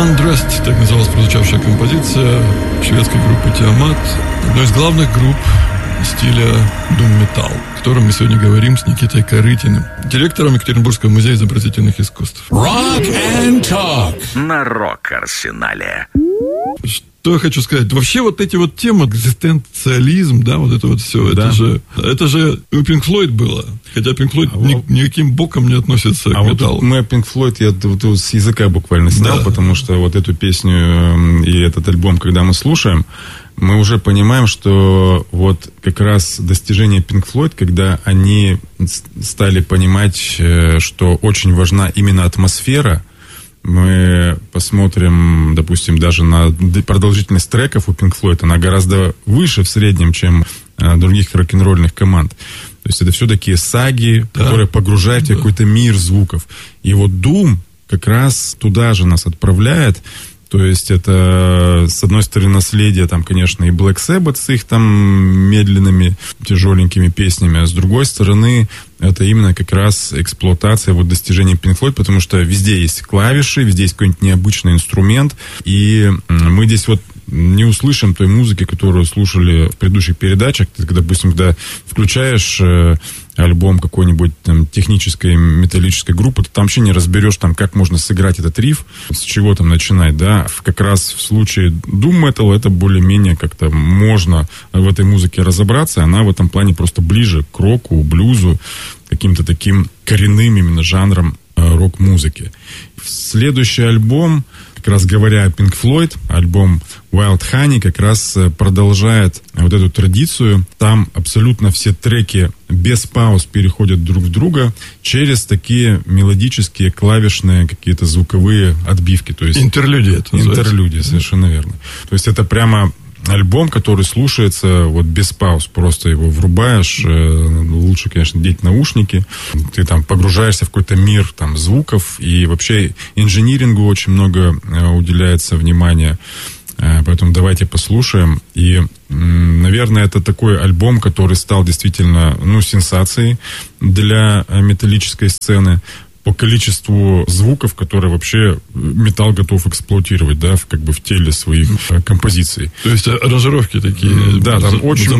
Undressed, так называлась прозвучавшая композиция шведской группы Tiamat, одной из главных групп стиля Doom Metal, о котором мы сегодня говорим с Никитой Корытиным, директором Екатеринбургского музея изобразительных искусств. Rock and Talk на Рок-Арсенале. Что я хочу сказать? Вообще вот эти вот темы, экзистенциализм, да, вот это вот все, да. это же у Pink Floyd было. Хотя Pink Floyd никаким боком не относится к металлу. Вот мы Pink Floyd, я вот с языка буквально снял, да. Потому что вот эту песню и этот альбом, когда мы слушаем, мы уже понимаем, что вот как раз достижение Pink Floyd, когда они стали понимать, что очень важна именно атмосфера. Мы посмотрим, допустим, даже на продолжительность треков у Pink Floyd, она гораздо выше в среднем, чем других рок-н-ролльных команд. То есть это все такие саги, да. Которые погружают в какой-то мир звуков. И вот Doom как раз туда же нас отправляет. То есть это, с одной стороны, наследие, там, конечно, и Black Sabbath с их там медленными, тяжеленькими песнями, а с другой стороны, это именно как раз эксплуатация вот достижений Pink Floyd, потому что везде есть клавиши, везде есть какой-нибудь необычный инструмент, и мы здесь вот не услышим той музыки, которую слушали в предыдущих передачах. Ты, допустим, когда включаешь альбом какой-нибудь там технической металлической группы, ты там вообще не разберешь, там, как можно сыграть этот риф, с чего там начинать, да. Как раз в случае Doom Metal это более-менее как-то можно в этой музыке разобраться, она в этом плане просто ближе к року, блюзу, каким-то таким коренным именно жанром рок-музыки. Следующий альбом, как раз говоря о Pink Floyd, альбом Wild Honey как раз продолжает вот эту традицию. Там абсолютно все треки без пауз переходят друг в друга через такие мелодические, клавишные, какие-то звуковые отбивки. То есть интерлюдия. Интерлюдия, совершенно верно. То есть это прямо альбом, который слушается вот без пауз, просто его врубаешь, лучше, конечно, надеть наушники, ты там погружаешься в какой-то мир там звуков, и вообще инжинирингу очень много уделяется внимания, поэтому давайте послушаем. И, наверное, это такой альбом, который стал действительно, сенсацией для металлической сцены, по количеству звуков, которые вообще металл готов эксплуатировать, да, в теле своих композиций. То есть аранжировки такие. Да, там очень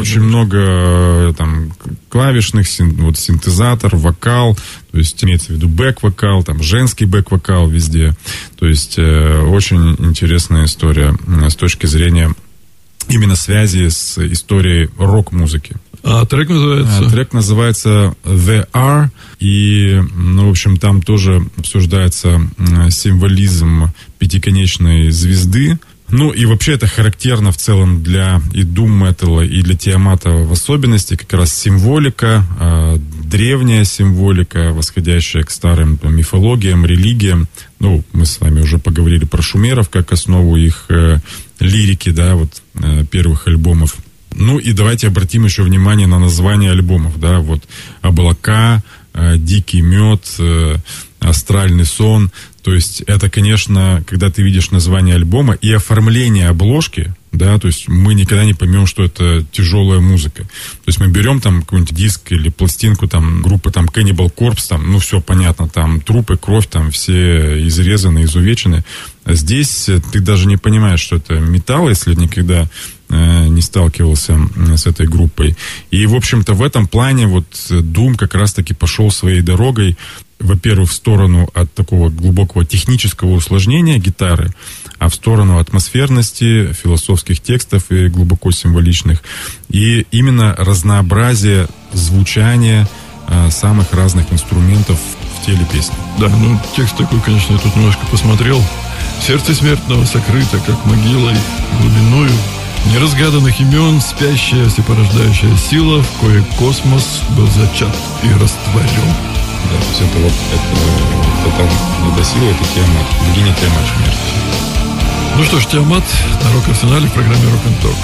много там клавишных, синтезатор, вокал, то есть имеется в виду бэк-вокал, там женский бэк-вокал везде. То есть очень интересная история с точки зрения именно связи с историей рок-музыки. А трек называется? Трек называется The R. И, в общем, там тоже обсуждается символизм пятиконечной звезды. И вообще это характерно в целом для и Doom Metal, и для Тиамата в особенности. Как раз символика, древняя символика, восходящая к старым мифологиям, религиям. Мы с вами уже поговорили про шумеров, как основу их лирики, да, первых альбомов. И давайте обратим еще внимание на название альбомов, да, «Облака», «Дикий мед», «Астральный сон». То есть это, конечно, когда ты видишь название альбома и оформление обложки, да, то есть мы никогда не поймем, что это тяжелая музыка. То есть мы берем там какой-нибудь диск или пластинку там группы там Cannibal Corpse, там, все понятно, там трупы, кровь, там все изрезаны, изувечены. А здесь ты даже не понимаешь, что это металл, если никогда не сталкивался с этой группой. И, в общем-то, в этом плане Doom как раз-таки пошел своей дорогой, во-первых, в сторону от такого глубокого технического усложнения гитары, а в сторону атмосферности, философских текстов и глубоко символичных. И именно разнообразие звучания самых разных инструментов в теле песни. Да, текст такой, конечно, я тут немножко посмотрел. «Сердце смертного сокрыто, как могилой глубиною неразгаданных имен, спящая всепорождающая сила, в кое космос был зачат и растворен». Да, то есть это недосила, это Тиамат, богиня Тиамат смерти. Ну что ж, Тиамат на Рок-Арсенале в программе Rock and Talk.